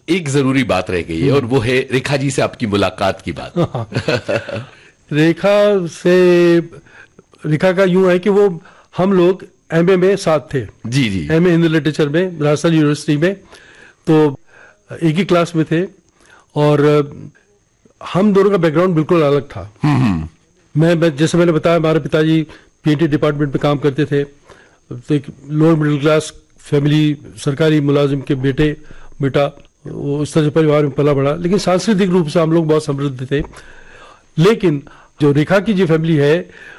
एक जरूरी बात रह गई है और वो है रेखा जी से आपकी मुलाकात की बात। रेखा का यूं है कि वो हम लोग एमए में साथ थे। जी जी। एमए हिंदी लिटरेचर में राजस्थान यूनिवर्सिटी में, तो एक ही क्लास में थे और हम दोनों का बैकग्राउंड बिल्कुल अलग था। मैं जैसे मैंने बताया, हमारे पिताजी पीएटी डिपार्टमेंट में काम करते थे, तो एक लोअर मिडिल क्लास फैमिली, सरकारी मुलाजिम के बेटा, वो उस तरह से परिवार में पला बड़ा, लेकिन सांस्कृतिक रूप से हम लोग बहुत समृद्ध थे। लेकिन जो रेखा की जो फैमिली है